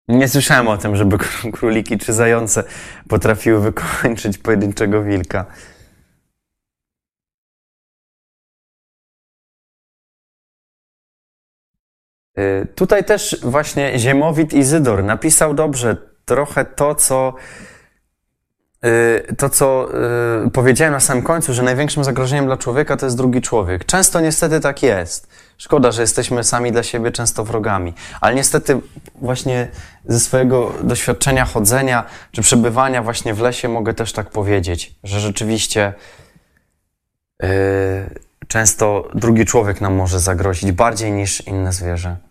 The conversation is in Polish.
Nie słyszałem o tym, żeby króliki czy zające potrafiły wykończyć pojedynczego wilka. Tutaj też właśnie Ziemowit Izydor napisał dobrze trochę to, co powiedziałem na samym końcu, że największym zagrożeniem dla człowieka to jest drugi człowiek. Często niestety tak jest. Szkoda, że jesteśmy sami dla siebie często wrogami. Ale niestety właśnie ze swojego doświadczenia chodzenia czy przebywania właśnie w lesie mogę też tak powiedzieć, że rzeczywiście często drugi człowiek nam może zagrozić bardziej niż inne zwierzę.